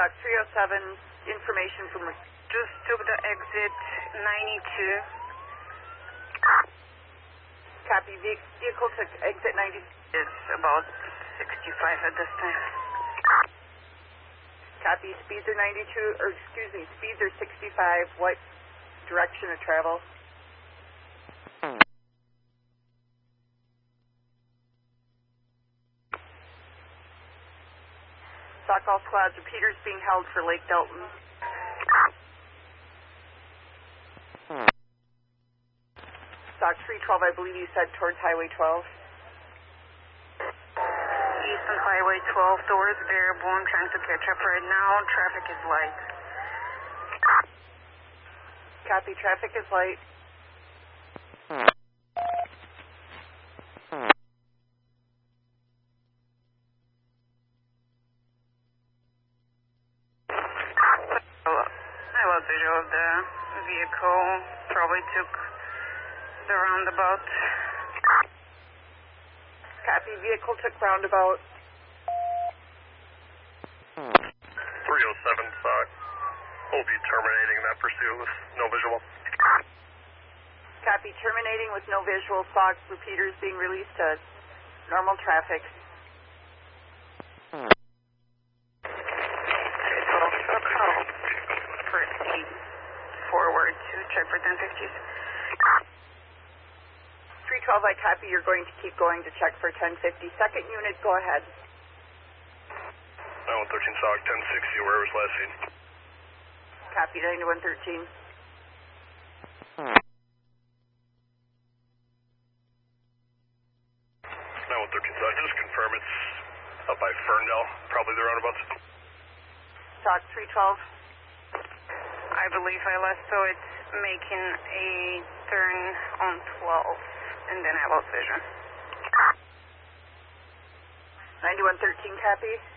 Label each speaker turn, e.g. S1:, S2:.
S1: Stock 307, information from...
S2: Just took the exit 92.
S1: Copy, vehicle took exit 90.
S2: It's about 65 at this time.
S1: Copy, speeds are 92, or excuse me, speeds are 65. What direction of travel? Stock all squads, repeaters being held for Lake Delton. Stock 312, I believe you said towards Highway 12.
S2: Eastern Highway 12 towards Baraboo. I'm trying to catch up right now. Traffic is light.
S1: Copy, traffic is light.
S2: I lost visual of the vehicle. Probably took the roundabout.
S1: Copy, vehicle took roundabout.
S3: 307 stock. We'll be terminating that pursuit with no visual.
S1: Copy, terminating with no visual. Stock, repeaters being released to normal traffic.
S2: Proceed forward to check for 1050s.
S1: 312, I copy. You're going to keep going to check for 1050. Second unit, go ahead.
S3: 9113 stock, 1060, where was last seen?
S1: Copy, 9113.
S3: 9113 stock, just confirm it's up by Ferndale, probably the roundabouts.
S1: Stock 312.
S2: I believe I last saw it making a turn on 12, and then I lost vision.
S1: 9113, copy.